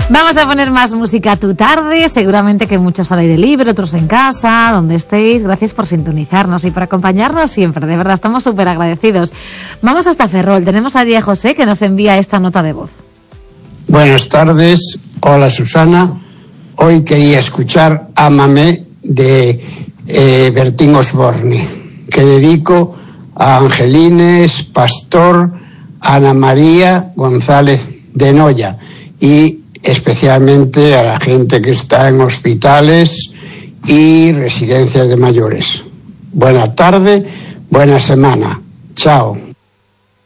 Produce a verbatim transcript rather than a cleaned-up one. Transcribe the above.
Vamos a poner más música a tu tarde, seguramente que muchos al aire libre, otros en casa, donde estéis. Gracias por sintonizarnos y por acompañarnos siempre, de verdad, estamos súper agradecidos. Vamos hasta Ferrol, tenemos allí a José que nos envía esta nota de voz. Buenas tardes, hola Susana. Hoy quería escuchar Ámame de eh, Bertín Osborne, que dedico a Angelines Pastor, Ana María González de Noya y especialmente a la gente que está en hospitales y residencias de mayores. Buena tarde, buena semana. Chao.